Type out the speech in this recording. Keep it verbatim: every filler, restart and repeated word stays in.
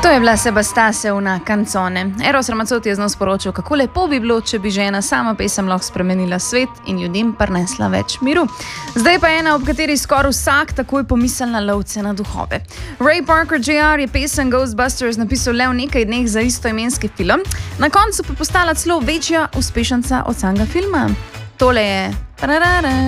To je bila Sebastasevna canzone. Eros Ramazzotti je znal sporočil, kako lepo bi bilo, če bi žena sama pesem lahko spremenila svet in ljudem prinesla več miru. Zdaj pa ena, ob kateri skoraj vsak takoj pomisel na lovce na duhove. Ray Parker Junior je pesem Ghostbusters napisal le v nekaj dneh za istoimenski film, na koncu pa postala celo večja uspešnica od samega filma. Tole je...